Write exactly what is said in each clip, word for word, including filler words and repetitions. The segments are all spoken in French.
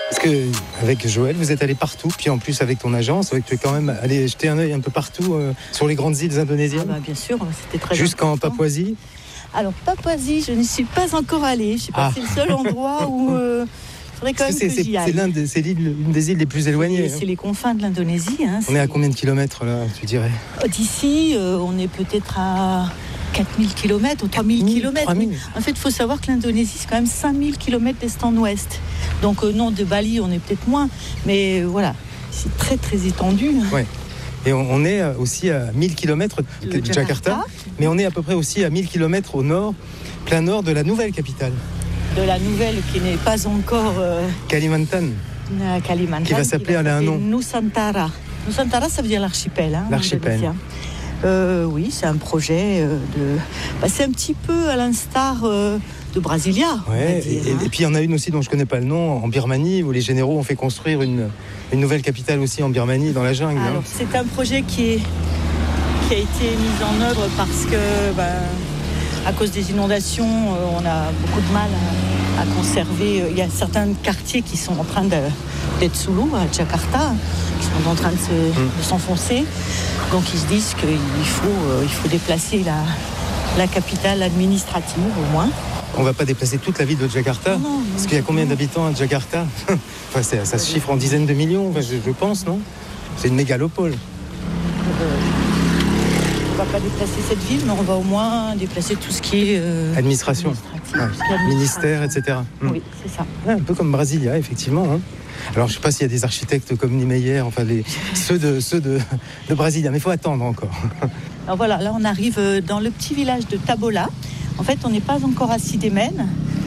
Parce que avec Joël, vous êtes allé partout, puis en plus avec ton agence, tu es quand même allé jeter un œil un peu partout euh, sur les grandes îles indonésiennes. Ah bah, bien sûr, c'était très Jusqu'en important. Papouasie. Alors Papouasie, je ne suis pas encore allée. Je sais pas, Ah. c'est le seul endroit où euh, il faudrait quand même c'est, que c'est, j'y aille. c'est l'un des, c'est l'île, une des îles les plus éloignées. C'est, c'est les confins de l'Indonésie. Hein, on est à combien de kilomètres là, tu dirais? D'ici, euh, on est peut-être à quatre mille kilomètres ou trois mille kilomètres. trois mille. En fait, il faut savoir que l'Indonésie, c'est quand même cinq mille kilomètres d'est en ouest. Donc euh, non, de Bali, on est peut-être moins. Mais euh, voilà, c'est très très étendu. Ouais. Et on, on est aussi à mille kilomètres de, de Jakarta, Jakarta, mais on est à peu près aussi à mille kilomètres au nord, plein nord de la nouvelle capitale. De la nouvelle qui n'est pas encore... Euh, Kalimantan. Euh, Kalimantan. Qui va s'appeler, elle a un nom. Nusantara. Nusantara, ça veut dire l'archipel. Hein, l'archipel. Euh, oui, c'est un projet euh, de... Bah, c'est un petit peu à l'instar euh, de Brasilia. Ouais, dire, et, hein. et puis il y en a une aussi dont je ne connais pas le nom, en Birmanie, où les généraux ont fait construire une, une nouvelle capitale aussi en Birmanie, dans la jungle. Alors, hein. C'est un projet qui, est, qui a été mis en œuvre parce que, bah, à cause des inondations, euh, on a beaucoup de mal à, à conserver. Il y a certains quartiers qui sont en train de, d'être sous l'eau, à Jakarta, qui sont en train de, se, mmh. de s'enfoncer. Donc ils se disent qu'il faut, euh, il faut déplacer la, la capitale administrative au moins. On ne va pas déplacer toute la ville de Jakarta, non, non, parce qu'il y a combien non. d'habitants à Jakarta? Enfin, ça, ça se chiffre en dizaines de millions, enfin, je, je pense, non? C'est une mégalopole. Euh, on ne va pas déplacer cette ville, mais on va au moins déplacer tout ce qui est... Euh, administration, ouais. Ministère, et cetera. Oui, c'est ça. Ouais, un peu comme Brasilia, effectivement. Hein. Alors, je ne sais pas s'il y a des architectes comme Niemeyer, enfin, les, ceux, de, ceux de, de Brasilia, mais il faut attendre encore. Alors voilà, là, on arrive dans le petit village de Tabola. En fait, on n'est pas encore à Sidémen.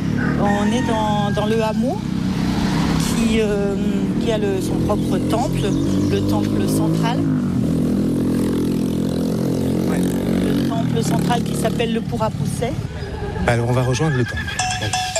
On est dans, dans le hameau qui, euh, qui a le, son propre temple, le temple central. Ouais. Le temple central qui s'appelle le Pura Pusset. Alors, on va rejoindre le temple. Voilà.